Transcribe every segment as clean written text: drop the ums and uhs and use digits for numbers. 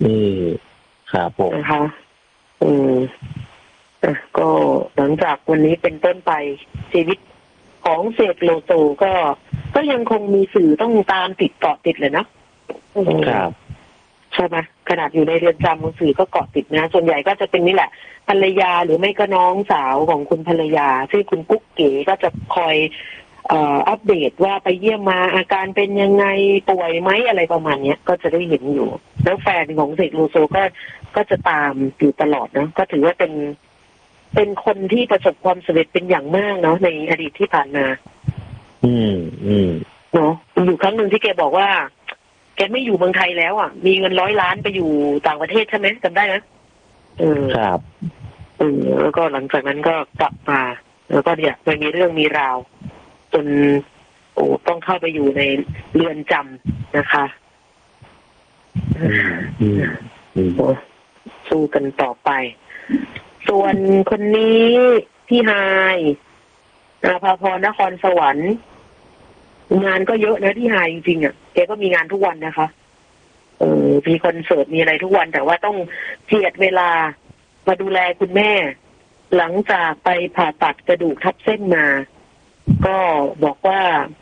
อืมครับผมนะคะก็หลังจากวันนี้เป็นต้นไปชีวิตของเสกโลโซก็ยังคงมีสื่อต้องตามติดเกาะติดเลยนะครับใช่ไหมขนาดอยู่ในเรือนจำสื่อก็เกาะติดนะส่วนใหญ่ก็จะเป็นนี่แหละภรรยาหรือไม่ก็น้องสาวของคุณภรรยาที่คุณกุ๊กเก๋ก็จะคอยอัปเดตว่าไปเยี่ยมมาอาการเป็นยังไงป่วยไหมอะไรประมาณนี้ก็จะได้เห็นอยู่แล้วแฟนของเสกโลโซก็จะตามอยู่ตลอดนะก็ถือว่าเป็นคนที่ประสบความสำเร็จเป็นอย่างมากเนาะในอดีตที่ผ่านมาเนาะอยู่ครั้งหนึ่งที่แกบอกว่าแกไม่อยู่เมืองไทยแล้วอ่ะมีเงิน100 ล้านไปอยู่ต่างประเทศใช่ไหมจำได้นะครับแล้วก็หลังจากนั้นก็กลับมาแล้วก็เนี่ยมันมีเรื่องมีราวจนต้องเข้าไปอยู่ในเรือนจำนะคะสู้กันต่อไปส่วนคนนี้พี่ไฮอาภาพรนครสวรรค์งานก็เยอะนะพี่ไฮจริงๆอ่ะแกก็มีงานทุกวันนะคะมีคอนเสิร์ตมีอะไรทุกวันแต่ว่าต้องเจียดเวลามาดูแลคุณแม่หลังจากไปผ่าตัดกระดูกทับเส้นมาก็บอกว่า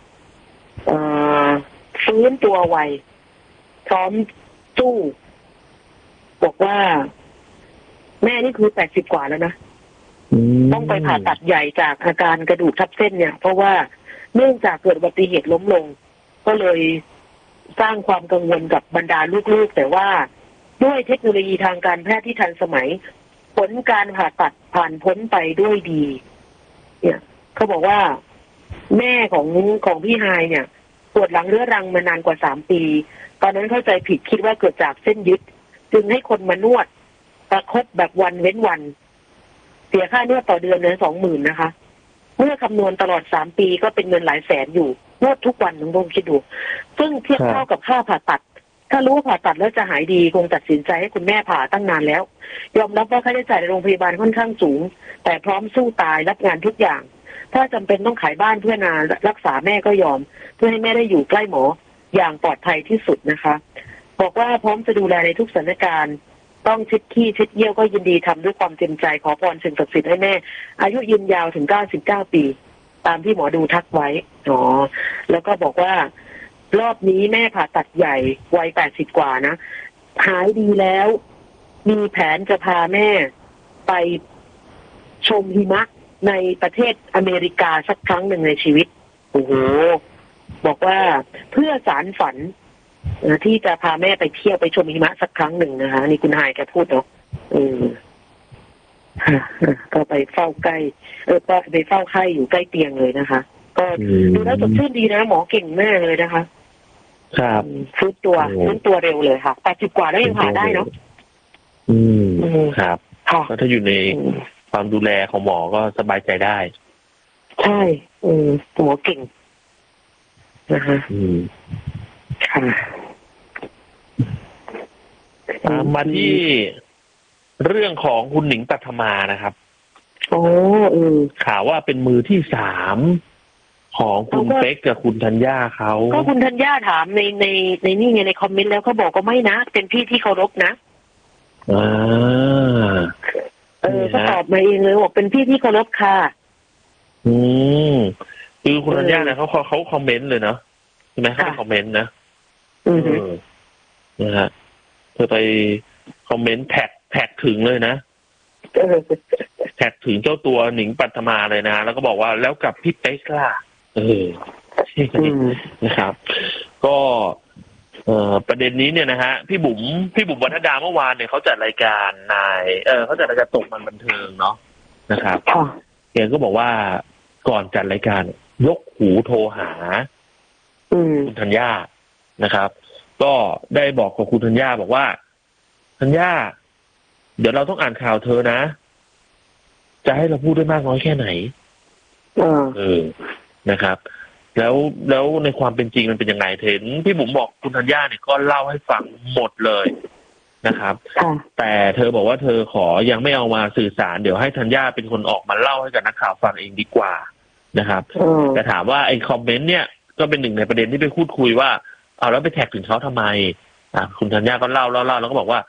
ฟื้นตัวไวพร้อมสู้บอกว่าแม่นี่คือ80 กว่าแล้วนะต้องไปผ่าตัดใหญ่จากอาการกระดูกทับเส้นเนี่ยเพราะว่าเนื่องจากเกิดอุบัติเหตุล้มลงก็เลยสร้างความกังวลกับบรรดาลูกๆแต่ว่าด้วยเทคโนโลยีทางการแพทย์ที่ทันสมัยผลการผ่าตัดผ่านพ้นไปด้วยดีเนี่ยเขาบอกว่าแม่ของพี่ไฮเนี่ยปวดหลังเรื้อรังมานานกว่า3 ปีตอนนั้นเข้าใจผิดคิดว่าเกิดจากเส้นยึดจึงให้คนมานวดประคบแบบวันเว้นวันเสียค่านวดต่อเดือนเลย20,000นะคะเมื่อคำนวณตลอด3 ปีก็เป็นเงินหลายแสนอยู่นวดทุกวันลองคิดดูซึ่งเทียบเท่ากับค่าผ่าตัดถ้ารู้ว่าผ่าตัดแล้วจะหายดีคงตัดสินใจให้คุณแม่ผ่าตั้งนานแล้วยอมรับว่าค่าใช้จ่ายในโรงพยาบาลค่อนข้างสูงแต่พร้อมสู้ตายรับงานทุกอย่างถ้าจำเป็นต้องขายบ้านเพื่อนารักษาแม่ก็ยอมเพื่อให้แม่ได้อยู่ใกล้หมออย่างปลอดภัยที่สุดนะคะบอกว่าพร้อมจะดูแลในทุกสถานการณ์ต้องเช็ดขี้เช็ดเยี่ยวก็ยินดีทำด้วยความเต็มใจขอพรสิ่งศักดิ์สิทธิ์ให้แม่อายุยืนยาวถึง99 ปีตามที่หมอดูทักไว้แล้วก็บอกว่ารอบนี้แม่ผ่าตัดใหญ่วัย80 กว่านะหายดีแล้วมีแผนจะพาแม่ไปชมหิมะในประเทศอเมริกาสักครั้งหนึ่งในชีวิตโอ้โหบอกว่าเพื่อสารฝันที่จะพาแม่ไปเที่ยวไปชมหิมะสักครั้งหนึ่งนะคะนี่คุณไฮแกพูดเนาะก็ไปเฝ้าใกล้ก็ไปเฝ้าไข้อยู่ใกล้เตียงเลยนะคะก็ดูแล้วสดชื่นดีนะหมอเก่งมากเลยนะคะครับฟื้นตัวเร็วเลยค่ะ80 กว่าแล้วยังผ่าได้เนาะครับก็ถ้าอยู่ในความดูแลของหมอก็สบายใจได้ใช่หมอเก่งนะคะค่ะมาที่เรื่องของคุณหนิงปัทมานะครับข่าวว่าเป็นมือที่3ของคุณเป๊กกับคุณธัญญาเขาก็คุณธัญญาถามในนี่ไงในคอมเมนต์แล้วเขาบอกก็ไม่นะเป็นพี่ที่เคารพนะก็ตอบมาเองเลยบอกเป็นพี่ที่เคารพค่ะคือคุณธัญญาเนี่ยเขาคอมเมนต์เลยเนาะใช่ไหมเขาไปคอมเมนต์นะนะฮะเธอไปคอมเมนต์แท็กถึงเลยนะแท็กถึงเจ้าตัวหนิงปัทมาเลยนะแล้วก็บอกว่าแล้วกับพี่เป๊กล่ะนะครับก็ประเด็นนี้เนี่ยนะฮะพี่บุ๋มวรรณดาเมื่อวานเนี่ยเขาจัดรายการเขาจัดรายการตกมันบันเทิงเนาะนะครับแกก็บอกว่าก่อนจัดรายการยกหูโทรหาคุณธัญญานะครับก็ได้บอกกับคุณธัญญาบอกว่าธัญญาเดี๋ยวเราต้องอ่านข่าวเธอนะจะให้เราพูดได้มากน้อยแค่ไหนนะครับแล้วในความเป็นจริงมันเป็นยังไงเห็นพี่บุ๋มบอกคุณธัญญาเนี่ยก็เล่าให้ฟังหมดเลยนะครับแต่เธอบอกว่าเธอขอยังไม่เอามาสื่อสารเดี๋ยวให้ธัญญาเป็นคนออกมาเล่าให้กับนักข่าวฟังเองดีกว่านะครับแต่ถามว่าไอ้คอมเมนต์เนี่ยก็เป็นหนึ่งในประเด็นที่ไปพูดคุยว่าเอาแล้วไปแท็กถึงเขาทำไมคุณธัญญาก็เล่าแล้วก็บอกว่า